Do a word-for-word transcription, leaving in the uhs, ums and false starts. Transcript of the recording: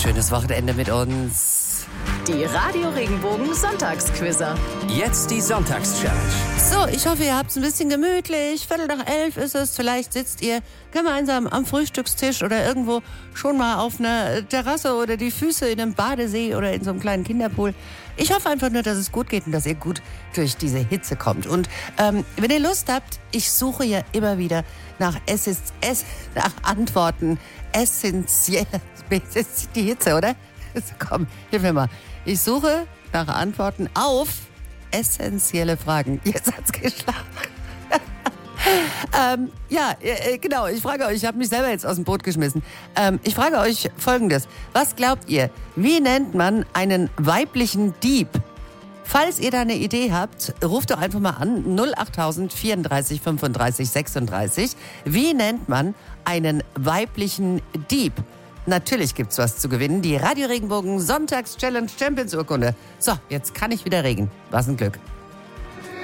schönes Wochenende mit uns. Die Radio Regenbogen Sonntagsquizzer. Jetzt die Sonntagschallenge. So, ich hoffe, ihr habt es ein bisschen gemütlich. Viertel nach elf ist es. Vielleicht sitzt ihr gemeinsam am Frühstückstisch oder irgendwo schon mal auf einer Terrasse oder die Füße in einem Badesee oder in so einem kleinen Kinderpool. Ich hoffe einfach nur, dass es gut geht und dass ihr gut durch diese Hitze kommt. Und ähm, wenn ihr Lust habt, ich suche ja immer wieder nach, Essis, es, nach Antworten essentiell. Die Hitze, oder? Komm, hilf mir mal. Ich suche nach Antworten auf essentielle Fragen. Jetzt hat's geschlagen. ähm, ja, äh, genau. Ich frage euch, ich habe mich selber jetzt aus dem Boot geschmissen. Ähm, ich frage euch Folgendes. Was glaubt ihr, wie nennt man einen weiblichen Dieb? Falls ihr da eine Idee habt, ruft doch einfach mal an. null acht tausend vierunddreißig fünfunddreißig sechsunddreißig. Wie nennt man einen weiblichen Dieb? Natürlich gibt's was zu gewinnen. Die Radio Regenbogen Sonntags-Challenge Champions Urkunde. So, jetzt kann ich wieder regen. Was ein Glück.